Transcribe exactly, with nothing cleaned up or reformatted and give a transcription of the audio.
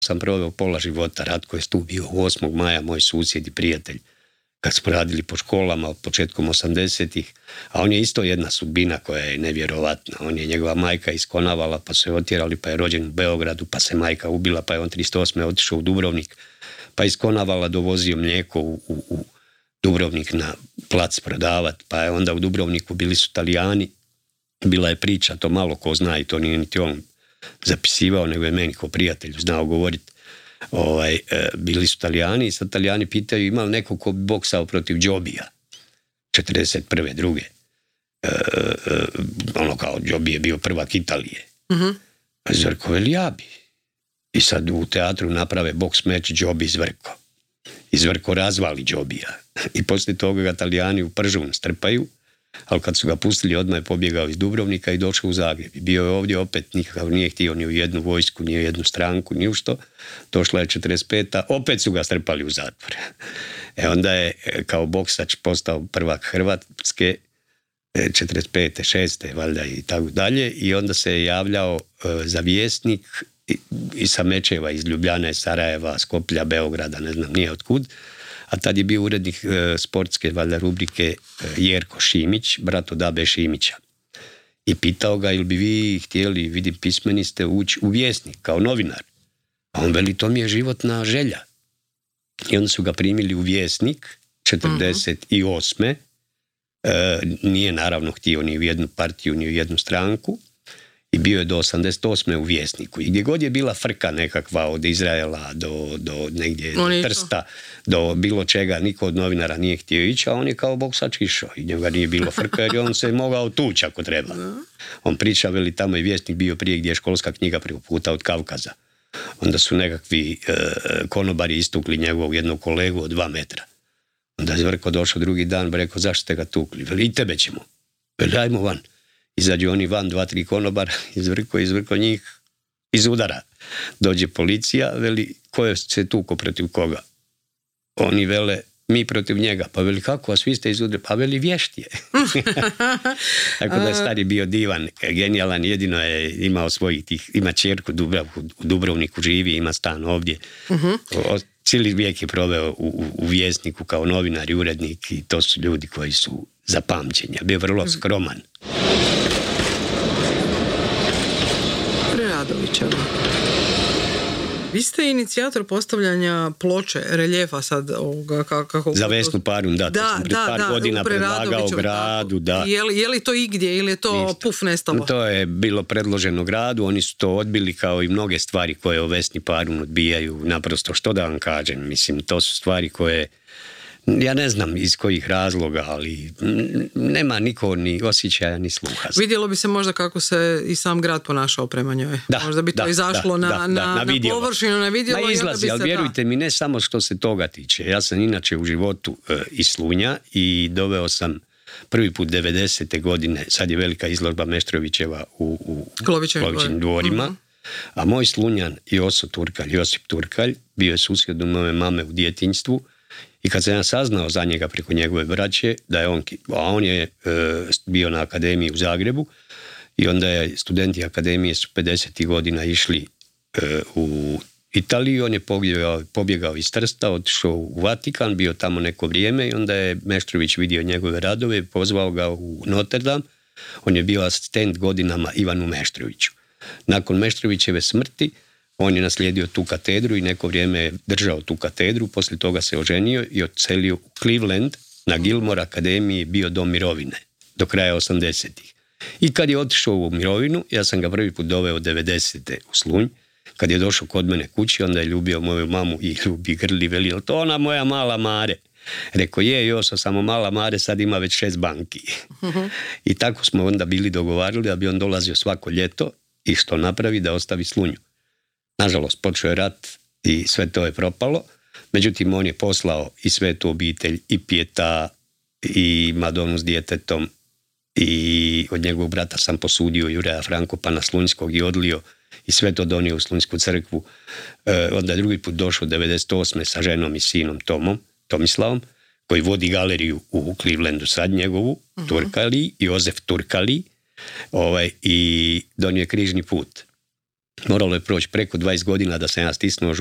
sam proveo pola života. Ratko je tu bio osmog maja, moj susjed i prijatelj, kad smo radili po školama početkom osamdesetih, a on je isto jedna sudbina koja je nevjerovatna. On je njegova majka iskonavala, pa su je otjerali, pa je rođen u Beogradu, pa se majka ubila, pa je on tristo osme otišao u Dubrovnik, pa iskonavala, dovozio mlijeko u, u, u Dubrovnik na plac prodavat, pa je onda u Dubrovniku bili su Talijani, bila je priča, to malo ko zna i to nije niti on zapisivao, nego je meni ko prijatelju znao govoriti. Ovaj, e, bili su Talijani i sad Talijani pitaju ima li neko ko bi boksao protiv Džobija četrdeset prve druge E, e, ono kao Džobi je bio prvak Italije. Uh-huh. Zvrko veli ja bi. I sad u teatru naprave boks meč Džobi Zvrko. I Zvrko razvali Džobija. I poslije toga ga Talijani u Pržun strpaju, ali kad su ga pustili odmah je pobjegao iz Dubrovnika i došao u Zagreb. I bio je ovdje opet, nikakav nije htio ni u jednu vojsku, ni u jednu stranku, ni u što. Došla je četrdeset peta opet su ga strpali u zatvor. E onda je kao boksač postao prvak Hrvatske, četrdeset pete šeste valjda i tako dalje. I onda se je javljao e, za Vjesnik i, i sa mečeva iz Ljubljane, Sarajeva, Skoplja, Beograda, ne znam nije otkud. A tad je bio urednik e, sportske valjda rubrike e, Jerko Šimić, brat od Abe Šimića. I pitao ga, ili bi vi htjeli, vidim pismeni ste, ući u Vjesnik kao novinar. A on veli, to mi je životna želja. I onda su ga primili u Vjesnik četrdeset osme E, nije naravno htio ni u jednu partiju, ni u jednu stranku. I bio je do osamdeset osme u Vjesniku. I gdje god je bila frka nekakva od Izraela do, do negdje do Trsta, do bilo čega, niko od novinara nije htio ići, a on je kao boksač išao. I njega nije bilo frka jer on se mogao tući ako treba. On priča, veli, tamo je Vjesnik bio prije gdje je školska knjiga preko puta od Kavkaza. Onda su nekakvi e, konobari istukli njegovog jednog kolegu od dva metra. Onda je Zvrko došao drugi dan, rekao, zašto ste ga tukli? Veli, i tebe ćemo. Veli, ajmo van. Izađu oni van, dva, tri konobara, izvrko, izvrko njih iz udara. Dođe policija, veli, ko je se tuko protiv koga? Oni vele, mi protiv njega. Pa veli, kako, a svi ste iz udara? Pa veli, vještije. Tako da je stari bio divan, genijalan, jedino je imao svojih tih, ima ćerku Dubravku, u Dubrovniku živi, ima stan ovdje. Uh-huh. O, cijeli vijek je proveo u, u, u Vjesniku kao novinar i urednik i to su ljudi koji su za pamćenje. Bio vrlo skroman. Preradovićeva. Vi ste inicijator postavljanja ploče, reljefa sad ovoga, kako... Za Vesnu Parun, da, da, to sam pred da, par da, godina predlagao gradu, da. Je li, je li to igdje ili je to Ništa. Puf nestalo? To je bilo predloženo gradu, oni su to odbili kao i mnoge stvari koje o Vesni Parun odbijaju, naprosto što da vam kažem, mislim, to su stvari koje, ja ne znam iz kojih razloga, ali nema niko ni osjećaja ni sluha. Vidjelo bi se možda kako se i sam grad ponašao prema njoj. Da, možda bi to da, izašlo da, na, da, na, da, na, na površinu, na vidjelo. Ma izlazi, ali vjerujte da. mi, ne samo što se toga tiče. Ja sam inače u životu e, iz Slunja i doveo sam prvi put devedesete godine, sad je velika izložba Meštrovićeva u, u Klovićevim dvorima, uh-huh. a moj Slunjan Josip Turkalj, Josip Turkalj, bio je susjed od moje mame u djetinjstvu. I kad sam ja saznao za njega preko njegove braće, da je on, a on je e, bio na akademiji u Zagrebu i onda je studenti akademije su pedesetih godina išli e, u Italiju, on je pobjegao, pobjegao iz Trsta, otišao u Vatikan, bio tamo neko vrijeme i onda je Meštrović vidio njegove radove, pozvao ga u Notre Dame, on je bio asistent godinama Ivanu Meštroviću. Nakon Meštrovićeve smrti on je naslijedio tu katedru i neko vrijeme je držao tu katedru, poslije toga se oženio i odselio u Cleveland na Gilmore akademiji, bio do mirovine, do kraja osamdesetih. I kad je otišao u mirovinu, ja sam ga prvi put doveo devedesete u Slunj, kad je došao kod mene kući, onda je ljubio moju mamu i ljubi grli, veli, jel to ona moja mala Mare? Rekao, je, Joso, samo mala Mare, sad ima već šest banki. Uh-huh. I tako smo onda bili dogovarali da bi on dolazio svako ljeto i što napravi da ostavi Slunju. Nažalost, počeo je rat i sve to je propalo. Međutim, on je poslao i svetu obitelj, i Pjeta, i Madonu s djetetom, i od njegovog brata sam posudio Juraja Frankopana Slunjskog i odlio i sve to donio u Slunjsku crkvu. E, onda je drugi put došao devedeset osme sa ženom i sinom Tomom, Tomislavom, koji vodi galeriju u Clevelandu sad njegovu, uh-huh. Turkali, Jozef Turkali, ovaj, i donio je križni put. Moralo je proći preko dvadeset godina da sam ja stisnuo